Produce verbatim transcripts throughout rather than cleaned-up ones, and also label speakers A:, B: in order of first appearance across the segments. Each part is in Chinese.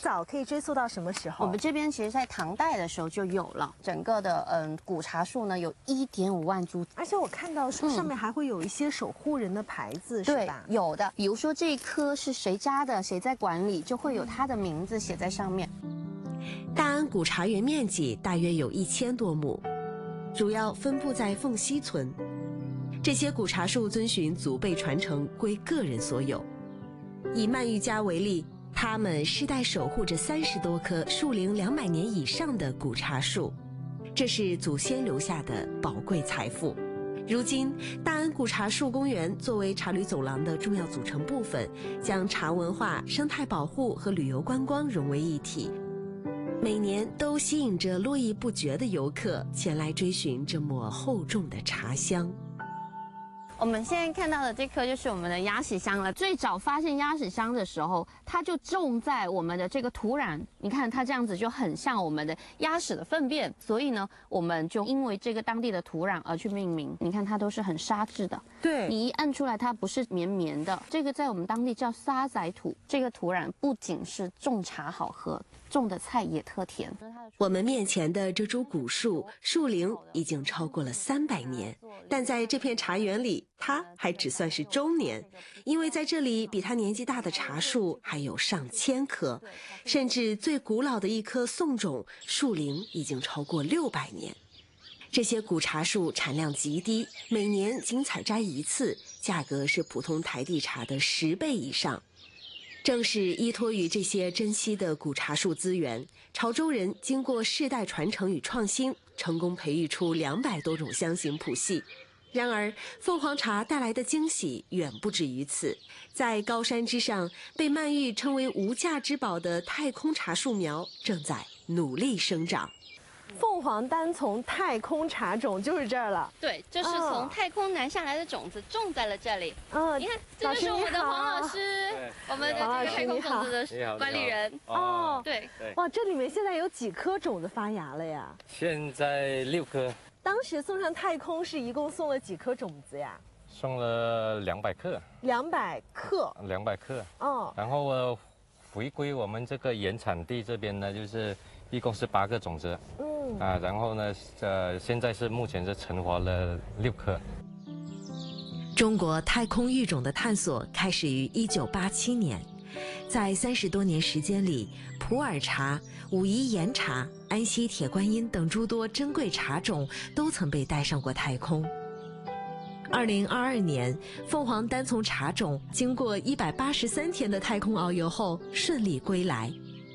A: 早可以追溯到什么时候？
B: 我们这边其实在唐代的时候就有了，整个的嗯古茶树呢有一点五万株，
A: 而且我看到树上面还会有一些守护人的牌子，嗯、是吧？
B: 对，有的，比如说这一棵是谁家的，谁在管理，就会有他的名字写在上面。
C: 大安古茶园面积大约有一千多亩，主要分布在凤溪村。这些古茶树遵循祖辈传承，归个人所有。以曼玉家为例，他们世代守护着三十多棵树龄两百年以上的古茶树，这是祖先留下的宝贵财富。如今，大安古茶树公园作为茶旅走廊的重要组成部分，将茶文化、生态保护和旅游观光融为一体，每年都吸引着络绎不绝的游客前来追寻这抹厚重的茶香。
B: 我们现在看到的这棵就是我们的鸭屎香了。最早发现鸭屎香的时候，它就种在我们的这个土壤，你看它这样子就很像我们的鸭屎的粪便，所以呢，我们就因为这个当地的土壤而去命名。你看它都是很沙质的，
A: 对，
B: 你一按出来它不是绵绵的，这个在我们当地叫沙仔土。这个土壤不仅是种茶好喝，种的菜也特甜。
C: 我们面前的这株古树，树龄已经超过了三百年，但在这片茶园里，它还只算是中年，因为在这里比它年纪大的茶树还有上千棵，甚至最古老的一棵宋种树龄已经超过六百年。这些古茶树产量极低，每年仅采摘一次，价格是普通台地茶的十倍以上。正是依托于这些珍稀的古茶树资源，潮州人经过世代传承与创新，成功培育出两百多种香型谱系。然而，凤凰茶带来的惊喜远不止于此。在高山之上，被曼玉称为无价之宝的太空茶树苗正在努力生长。
A: 凤凰单丛太空茶种就是这儿了。
B: 对，就是从太空南下来的种子种在了这里。
A: 嗯，
B: 你看，这就是我们的黄老师，我们的这个太空种子的管理人。
A: 哦，
B: 对，
A: 哇，这里面现在有几颗种子发芽了呀？
D: 现在六颗。
A: 当时送上太空是一共送了几颗种子呀？
D: 送了两百克。
A: 两百克。
D: 两百克。
A: 哦。
D: 然后呃，回归我们这个原产地这边呢，就是一共是八个种子。嗯。啊，然后呢，呃，现在是目前是成活了六颗。
C: 中国太空育种的探索开始于一九八七年，在三十多年时间里，普洱茶、武夷岩茶、安溪铁观音等诸多珍贵茶种都曾被带上过太空。二零二二年，凤凰单丛茶种经过一百八十三天的太空遨游后顺利归来。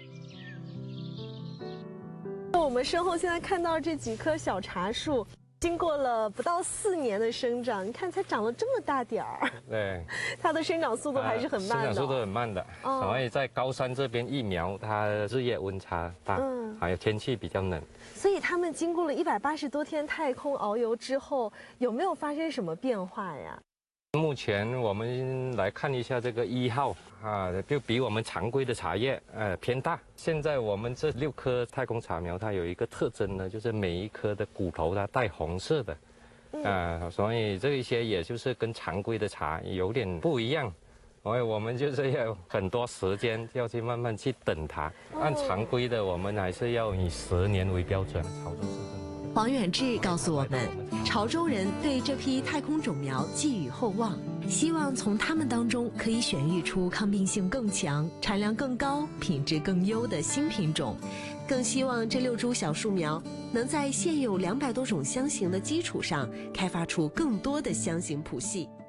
A: 我们身后现在看到这几棵小茶树，经过了不到四年的生长，你看才长了这么大点儿。
D: 对，
A: 它的生长速度还是很慢的、哦。
D: 生长速度很慢的，
A: 哦、
D: 所以在高山这边育苗，它日夜温差大，嗯，还有天气比较冷。
A: 所以他们经过了一百八十多天太空遨游之后，有没有发生什么变化呀？
D: 目前我们来看一下这个一号啊，就比我们常规的茶叶呃偏大。现在我们这六棵太空茶苗，它有一个特征呢，就是每一颗的骨头它带红色的，啊、呃，所以这一些也就是跟常规的茶有点不一样。所以我们就是要很多时间要去慢慢去等它。按常规的，我们还是要以十年为标准。潮州市政府
C: 黄远志告诉我们，潮州人对这批太空种苗寄予厚望，希望从它们当中可以选育出抗病性更强、产量更高、品质更优的新品种，更希望这六株小树苗能在现有两百多种香型的基础上，开发出更多的香型谱系。